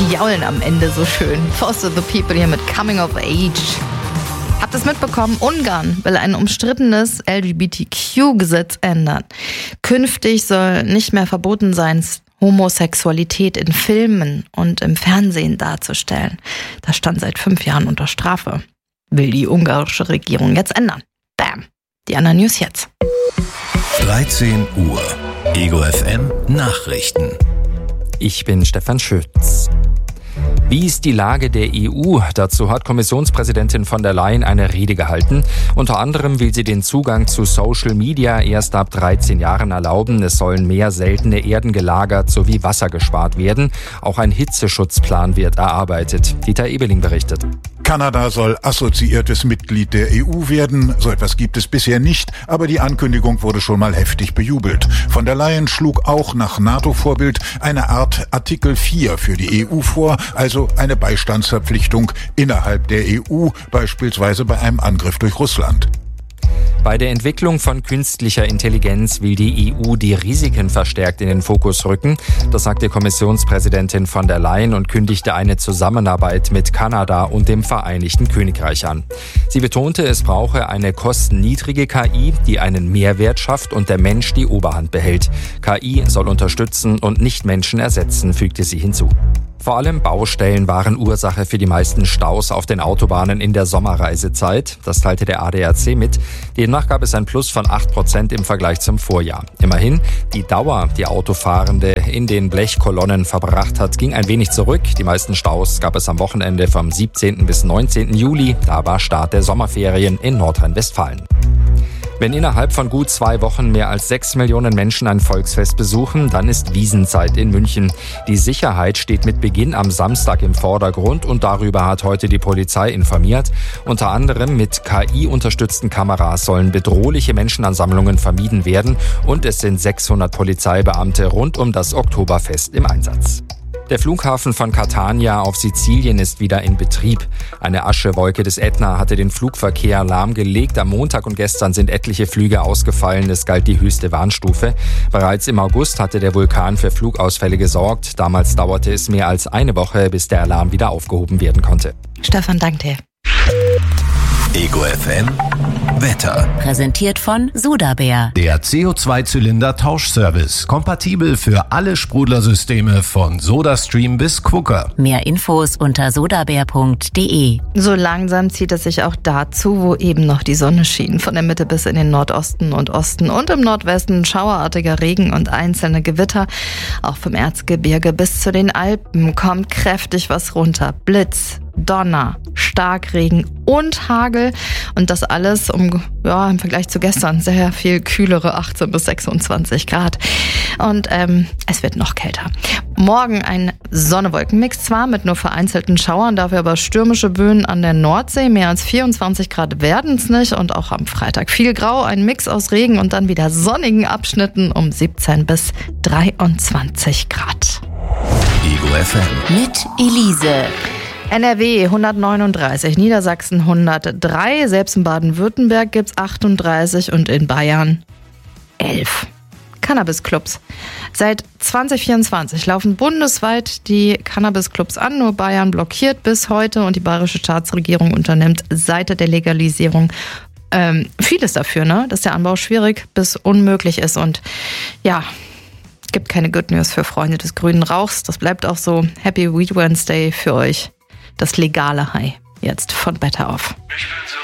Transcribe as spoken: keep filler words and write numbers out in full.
jaulen am Ende so schön. Foster the People hier mit Coming of Age. Habt ihr es mitbekommen? Ungarn will ein umstrittenes L G B T Q-Gesetz ändern. Künftig soll nicht mehr verboten sein, Homosexualität in Filmen und im Fernsehen darzustellen. Das stand seit fünf Jahren unter Strafe. Will die ungarische Regierung jetzt ändern. Bam. Die anderen News jetzt. dreizehn Uhr. Ego F M Nachrichten. Ich bin Stefan Schütz. Wie ist die Lage der E U? Dazu hat Kommissionspräsidentin von der Leyen eine Rede gehalten. Unter anderem will sie den Zugang zu Social Media erst ab dreizehn Jahren erlauben. Es sollen mehr seltene Erden gelagert sowie Wasser gespart werden. Auch ein Hitzeschutzplan wird erarbeitet. Dieter Ebeling berichtet. Kanada soll assoziiertes Mitglied der E U werden. So etwas gibt es bisher nicht, aber die Ankündigung wurde schon mal heftig bejubelt. Von der Leyen schlug auch nach NATO-Vorbild eine Art Artikel vier für die E U vor, also eine Beistandsverpflichtung innerhalb der E U, beispielsweise bei einem Angriff durch Russland. Bei der Entwicklung von künstlicher Intelligenz will die E U die Risiken verstärkt in den Fokus rücken. Das sagte Kommissionspräsidentin von der Leyen und kündigte eine Zusammenarbeit mit Kanada und dem Vereinigten Königreich an. Sie betonte, es brauche eine kostenniedrige K I, die einen Mehrwert schafft und der Mensch die Oberhand behält. K I soll unterstützen und nicht Menschen ersetzen, fügte sie hinzu. Vor allem Baustellen waren Ursache für die meisten Staus auf den Autobahnen in der Sommerreisezeit. Das teilte der A D A C mit. Demnach gab es ein Plus von acht Prozent im Vergleich zum Vorjahr. Immerhin, die Dauer, die Autofahrende in den Blechkolonnen verbracht hat, ging ein wenig zurück. Die meisten Staus gab es am Wochenende vom siebzehnten bis neunzehnten Juli. Da war Start der Sommerferien in Nordrhein-Westfalen. Wenn innerhalb von gut zwei Wochen mehr als sechs Millionen Menschen ein Volksfest besuchen, dann ist Wiesnzeit in München. Die Sicherheit steht mit Beginn am Samstag im Vordergrund und darüber hat heute die Polizei informiert. Unter anderem mit K I-unterstützten Kameras sollen bedrohliche Menschenansammlungen vermieden werden und es sind sechshundert Polizeibeamte rund um das Oktoberfest im Einsatz. Der Flughafen von Catania auf Sizilien ist wieder in Betrieb. Eine Aschewolke des Ätna hatte den Flugverkehr lahmgelegt. Am Montag und gestern sind etliche Flüge ausgefallen. Es galt die höchste Warnstufe. Bereits im August hatte der Vulkan für Flugausfälle gesorgt. Damals dauerte es mehr als eine Woche, bis der Alarm wieder aufgehoben werden konnte. Stefan, danke dir. Ego F M Wetter. Präsentiert von Sodabär. Der C O zwei Zylinder Tauschservice. Kompatibel für alle Sprudlersysteme von SodaStream bis Quooker. Mehr Infos unter sodabär punkt de. So langsam zieht es sich auch dazu, wo eben noch die Sonne schien. Von der Mitte bis in den Nordosten und Osten und im Nordwesten schauerartiger Regen und einzelne Gewitter. Auch vom Erzgebirge bis zu den Alpen kommt kräftig was runter. Blitz, Donner, Starkregen und Hagel und das alles um, ja, im Vergleich zu gestern sehr viel kühlere achtzehn bis sechsundzwanzig Grad und ähm, es wird noch kälter. Morgen ein Sonne-Wolken-Mix zwar mit nur vereinzelten Schauern, dafür aber stürmische Böen an der Nordsee. Mehr als vierundzwanzig Grad werden es nicht und auch am Freitag viel Grau, ein Mix aus Regen und dann wieder sonnigen Abschnitten um siebzehn bis dreiundzwanzig Grad. Ego F M Mit Elise. N R W hundertneununddreißig, Niedersachsen hundertdrei, selbst in Baden-Württemberg gibt's achtunddreißig und in Bayern elf. Cannabis-Clubs. Seit zwanzig vierundzwanzig laufen bundesweit die Cannabis-Clubs an, nur Bayern blockiert bis heute und die bayerische Staatsregierung unternimmt seit der Legalisierung ähm, vieles dafür, ne, dass der Anbau schwierig bis unmöglich ist und ja, es gibt keine Good News für Freunde des grünen Rauchs. Das bleibt auch so. Happy Weed Wednesday für euch. Das legale High jetzt von Better Off.